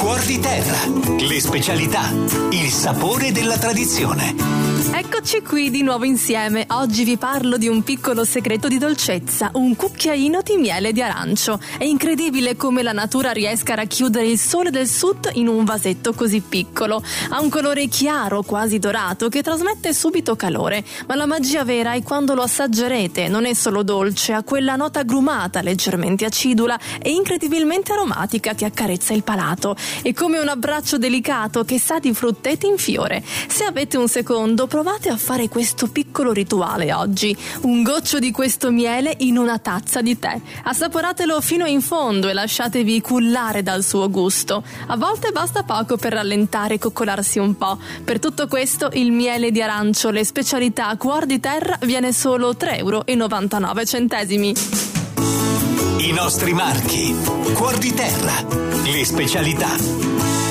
Cuor di Terra, le specialità, il sapore della tradizione. Eccoci qui di nuovo insieme. Oggi vi parlo di un piccolo segreto di dolcezza, un cucchiaino di miele di arancio. È incredibile come la natura riesca a racchiudere il sole del sud in un vasetto così piccolo. Ha un colore chiaro, quasi dorato, che trasmette subito calore. Ma la magia vera è quando lo assaggerete. Non è solo dolce, ha quella nota agrumata, leggermente acidula e incredibilmente aromatica che accarezza il palato. È come un abbraccio delicato che sa di frutteti in fiore. Se avete un secondo, provate a fare questo piccolo rituale oggi. Un goccio di questo miele in una tazza di tè. Assaporatelo fino in fondo e lasciatevi cullare dal suo gusto. A volte basta poco per rallentare e coccolarsi un po'. Per tutto questo il miele di arancio, le specialità Cuor di Terra, viene solo 3,99 €. I nostri marchi. Cuor di Terra, le specialità.